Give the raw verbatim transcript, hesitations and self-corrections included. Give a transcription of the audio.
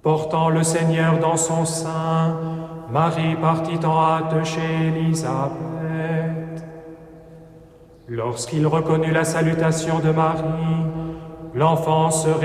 Portant le Seigneur dans son sein, Marie partit en hâte chez Élisabeth. Lorsqu'il reconnut la salutation de Marie, l'enfant se